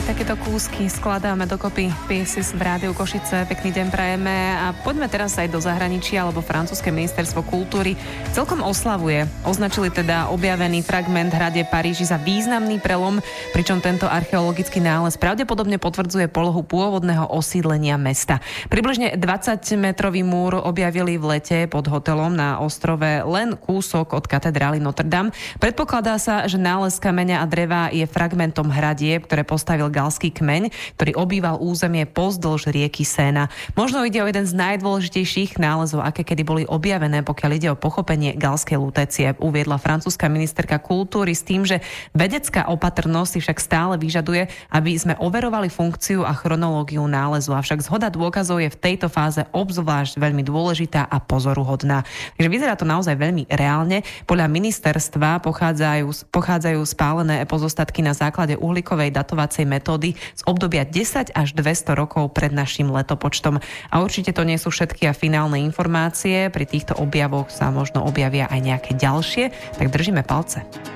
takéto kúsky skladáme dokopy Pieces v Rádiu Košice. Pekný deň prajeme a poďme teraz aj do zahraničia, lebo francúzske ministerstvo kultúry celkom oslavuje. Označili teda objavený fragment hrade Paríži za významný prelom, pričom tento archeologický nález pravdepodobne potvrdzuje polohu pôvodného osídlenia mesta. Približne 20-metrový múr objavili v lete pod hotelom na ostrove len kúsok od katedrály Notre Dame. Predpokladá sa, že nález kameňa a dreva je fragmentom hradieb, ktoré postavil galský kmeň, ktorý obýval územie pozdĺž rieky Séna. Možno ide o jeden z najdôležitejších nálezov, aké kedy boli objavené, pokiaľ ide o pochopenie galskej lutécie, uviedla francúzska ministerka kultúry s tým, že vedecká opatrnosť si však stále vyžaduje, aby sme overovali funkciu a chronológiu nálezu. Avšak zhoda dôkazov je v tejto fáze obzvlášť veľmi dôležitá a pozoruhodná. Takže vyzerá to naozaj veľmi reálne. Podľa ministerstva pochádzajú spálené pozostatky na základe uhlíkovej datovacej metódy z obdobia 10 až 200 rokov pred našim letopočtom. A určite to nie sú všetky a finálne informácie. Pri týchto objavoch sa možno objavia aj nejaké ďalšie, tak držíme palce.